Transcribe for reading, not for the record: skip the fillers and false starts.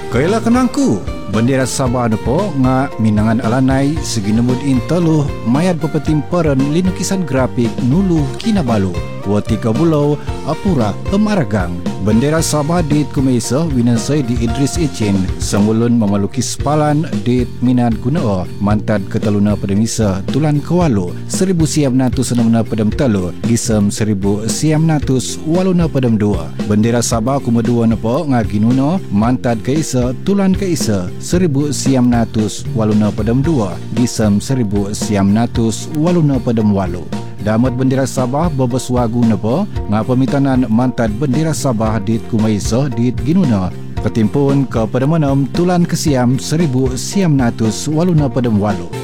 Kailah kenangku, bendera Sabah nepo nga minangan alanai segi nemud intaluh mayat pepetimparan linukisan grafik nulu Kinabalu. Watika bulau apura emaragang. Bendera Sabah dit kumaisa winansai di Idris Icin sangulun memelukis palan dit minan gunao mantad ketaluna pada misa tulan kewalu 1906 padam talu gisem 1908 padam dua. Bendera Sabah kumedua nepo ngaginuno mantad kaisa tulan kaisa 1908 padam dua gisem 1908 padam walu. Damat bendera Sabah babas wagu nepo nga pemitanan mantad bendera Sabah dit kumaisa dit ginuna ketimpun ke pada menam tulan kesiam 1908 padam walu.